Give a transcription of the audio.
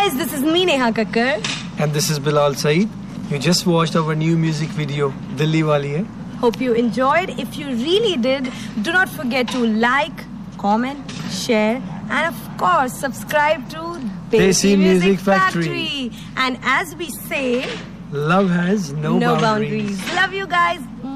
guys, this is me Neha Kakkar. And this is Bilal Saeed. You just watched our new music video, Dilli Wali Hai. Hope you enjoyed. If you really did, do not forget to like, comment, share, and of course, subscribe to Desi Music Factory. And as we say, love has no boundaries. Love you guys.